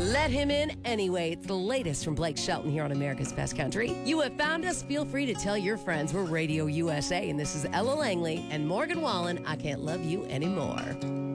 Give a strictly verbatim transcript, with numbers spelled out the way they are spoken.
Let him in anyway. It's the latest from Blake Shelton here on America's Best Country. You have found us. Feel free to tell your friends. We're Radio U S A, and this is Ella Langley and Morgan Wallen. I Can't Love You Anymore.